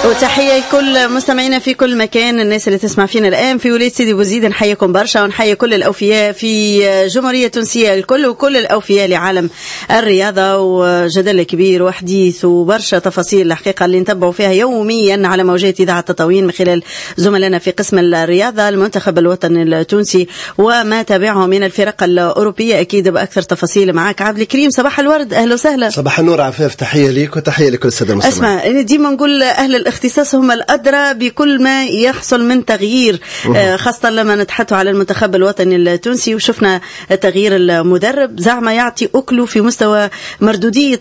وتحية لكل مستمعينا في كل مكان، الناس اللي تسمع فينا الآن في وليد سيدي بوزيد. نحييكم برشا ونحيي كل الأوفياء في جمهورية تونسية الكل وكل الأوفياء لعالم الرياضة. وجدل كبير وحديث وبرشا تفاصيل الحقيقة اللي نتبعوا فيها يوميا على موجات إذاعة تطاوين من خلال زملائنا في قسم الرياضة. المنتخب الوطني التونسي وما تابعه من الفرق الأوروبية أكيد بأكثر تفاصيل. معك عبد الكريم، صباح الورد، أهلا وسهلا. صباح النور عفاف، تحية ليك وتحية لكل السادة المستمعين. اسمع، ديما نقول أهل الاختصاص هم الأدرى بكل ما يحصل من تغيير، خاصة لما نتحدثوا على المنتخب الوطني التونسي وشفنا تغيير المدرب زعما يعطي أكله في مستوى مردودية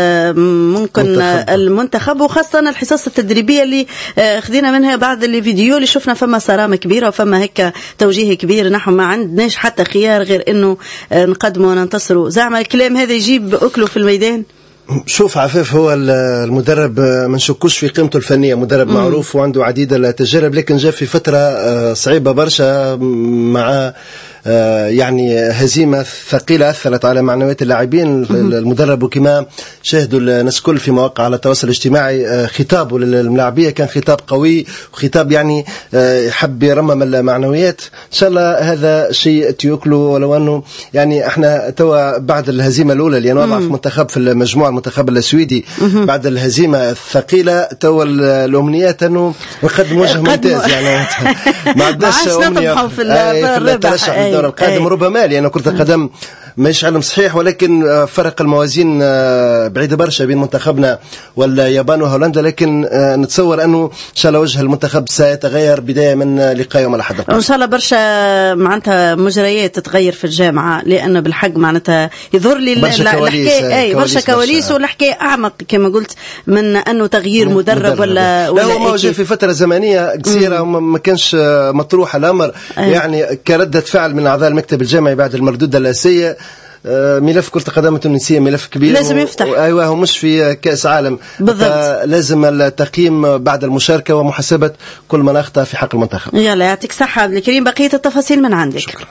ممكن المنتخب، وخاصة الحصص التدريبية اللي خدينا منها بعض الفيديو اللي شفنا فما صرامة كبيرة وفما هيك توجيه كبير. نحن ما عندناش حتى خيار غير إنه نقدموا وننتصروا. زعما الكلام هذا يجيب أكله في الميدان. شوف عفاف، هو المدرب ما نشكوش في قيمته الفنية، مدرب معروف وعنده عديد التجارب، لكن جاء في فترة صعيبة برشا مع يعني هزيمة ثقيلة أثرت على معنويات اللاعبين. المدرب وكما شاهدوا الناس كل في مواقع على التواصل الاجتماعي خطابه للملاعبية كان خطاب قوي وخطاب يعني يحب يرمم المعنويات. إن شاء الله هذا شيء تيوكله، ولو أنه يعني احنا توا بعد الهزيمة الأولى اللي أضعف منتخب في المجموعة المنتخب السويدي بعد الهزيمة الثقيلة، توا الأمنيات أنه نقدم وجه ممتاز. يعني ما عندناش أمنية في الترشح الدور القادم ربما، لأن كرة القدم مش علم صحيح، ولكن فرق الموازين بعيدة برشا بين منتخبنا واليابان وهولندا، لكن نتصور أنه إن شاء الله وجه المنتخب سيتغير بداية من لقاء يوم الأحد القادم. إن شاء الله برشا معناتها مجريات تتغير في الجامعة، لأنه بالحق معناتها يظهر لي الحكاية برشا كواليس، والحكاية أعمق كما قلت من أنه تغيير مدرب ولا هو موجود في فترة زمنية قصيرة وما كانش مطروح الأمر. يعني كردة فعل من أعضاء المكتب الجامعي بعد المردود السيء. ملف كرة القدم التونسية ملف كبير لازم يفتح. أيوة، هو مش في كأس عالم بالضبط، لازم التقييم بعد المشاركة ومحاسبة كل من أخطأ في حق المنتخب. يلا يعطيك صحة عبد الكريم، بقية التفاصيل من عندك. شكرا.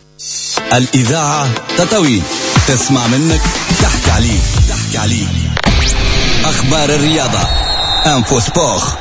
الإذاعة تطاوين، تسمع منك تحكي عليك أخبار الرياضة انفو سبور.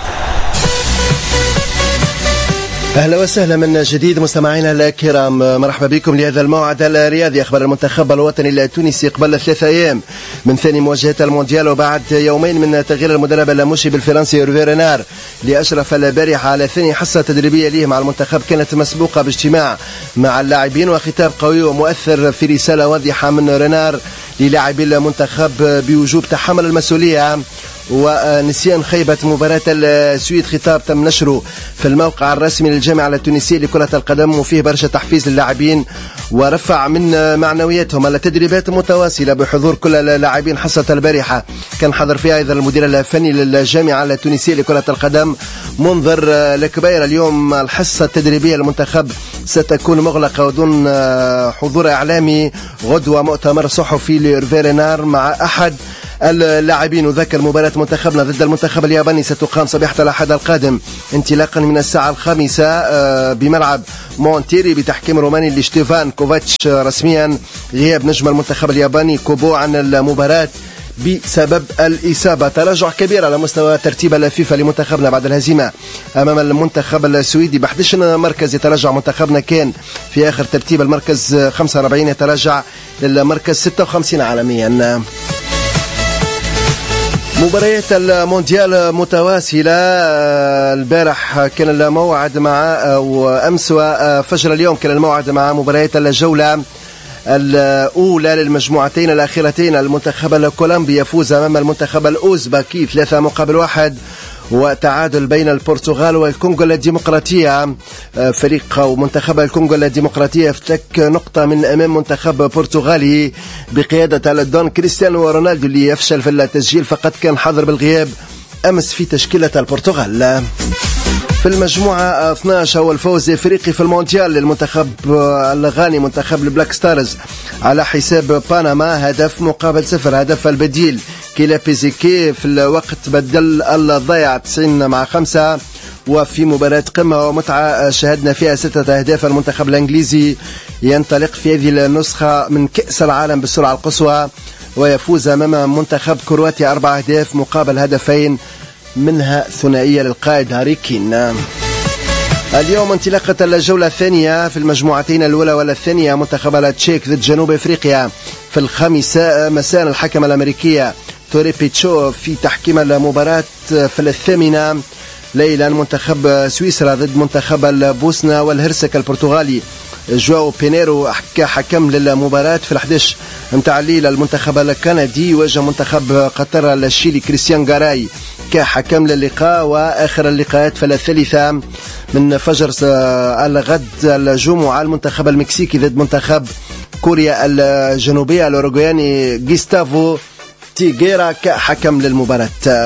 أهلا وسهلا من جديد مستمعينا الكرام، مرحبا بكم لهذا الموعد الرياضي. أخبار المنتخب الوطني التونسي قبل 3 أيام من ثاني مواجهات المونديال، وبعد يومين من تغيير المدرب المشرب الفرنسي هيرفي رينار لأشرف البارحة على ثاني حصة تدريبية له مع المنتخب، كانت مسبوقة باجتماع مع اللاعبين وخطاب قوي ومؤثر في رسالة واضحة من رينار للاعبي المنتخب بوجوب تحمل المسؤولية ونسيان خيبة مباراة السويد. خطاب تم نشره في الموقع الرسمي للجامعة التونسية لكرة القدم، وفيه برشا تحفيز للاعبين ورفع من معنوياتهم. التدريبات متواصلة بحضور كل اللاعبين. حصة البارحة كان حضر فيها أيضا المدير الفني للجامعة التونسية لكرة القدم منذر الكبير. اليوم الحصة التدريبية للمنتخب ستكون مغلقة ودون حضور إعلامي. غدوة مؤتمر صحفي لهيرفي رينار مع أحد اللاعبين. وذكر مباراة منتخبنا ضد المنتخب الياباني ستقام صباحة الأحد القادم انطلاقا من الساعة 5 بملعب مونتيري بتحكيم روماني لشتيفان كوفاتش. رسميا غياب نجم المنتخب الياباني كوبو عن المباراة بسبب الإصابة. تراجع كبير على مستوى ترتيب الفيفا لمنتخبنا بعد الهزيمة أمام المنتخب السويدي ب11 مركز. يتراجع منتخبنا، كان في آخر ترتيب المركز 45، يتراجع للمركز 56 عالميا. مباريات المونديال متواصلة. البارح كان الموعد مع وأمس وفجر اليوم كان الموعد مع مباريات الجولة الأولى للمجموعتين الأخيرتين. المنتخب الكولومبي يفوز أمام المنتخب الأوزبكي 3-1، وتعادل بين البرتغال والكونغو الديمقراطية. فريق أو منتخب الكونغو الديمقراطية افتك نقطة من أمام منتخب برتغالي بقيادة الدون كريستيانو رونالدو اللي يفشل في التسجيل، فقد كان حاضر بالغياب أمس في تشكيلة البرتغال. في المجموعة 12 هو الفوز الافريقي في المونديال للمنتخب الغاني منتخب البلاك ستارز على حساب بنما، هدف مقابل 0. هدف البديل كيلا بيزيكي في الوقت بدل الضيع 90-5. وفي مباراة قمة ومتعة شهدنا فيها 6 أهداف. المنتخب الإنجليزي ينطلق في هذه النسخة من كأس العالم بالسرعة القصوى ويفوز أمام منتخب كرواتيا 4 أهداف مقابل 2. منها ثنائية للقائد هاري كين. اليوم انطلاقة الجولة الثانية في المجموعتين الأولى والثانية، منتخب التشيك ضد جنوب أفريقيا في 5 مساء. الحكم الأمريكية توري بيتشو في تحكيم المباراة في 8 ليلا. منتخب سويسرا ضد منتخب البوسنة والهرسك البرتغالي جواو بينيرو حكم للمباراة في 11 متاع الليل. المنتخب الكندي يواجه منتخب قطر الشيلي كريستيان غاراي كحكم للقاء. وآخر اللقاءات في 3 من فجر الغد الجمعة، المنتخب المكسيكي ضد منتخب كوريا الجنوبية الأوروغواني جيستافو تيغيرا كحكم للمباراة.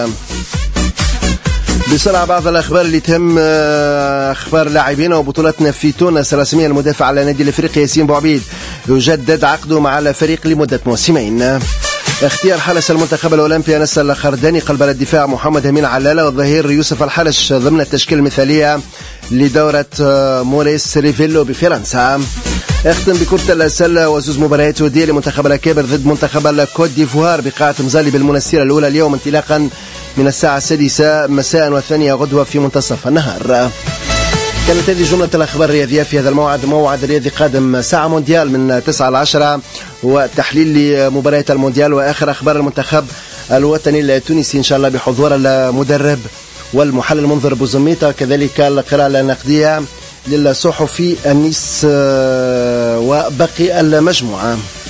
بسرعة بعض الأخبار اللي تهم أخبار لاعبين وبطولتنا في تونس الرسمية. المدافع على النادي الأفريقي ياسين بوعبيد يجدد عقده مع الفريق لمدة موسمين. اختيار حارس المنتخب الأولمبي أنس الخرداني قلب الدفاع محمد أمين علالة والظهير يوسف الحرش ضمن التشكيلة المثالية لدورة موريس ريفيلو بفرنسا. اختم بكرة السلة وزوز مباريات ودية لمنتخب الكابر ضد منتخب الكوت ديفوار بقاعة مزالي بالمنستير الأولى اليوم انطلاقا من الساعة 6 مساء والثانية غدوة في منتصف النهار. كانت هذه جملة الأخبار الرياضية في هذا الموعد، موعد رياضي قادم ساعة مونديال من 9 ل 10 وتحليل لمباريات المونديال وآخر أخبار المنتخب الوطني التونسي إن شاء الله بحضور المدرب والمحلل منذر بوزميطة، كذلك القراءة النقدية للصحفي النيس وباقي المجموعة.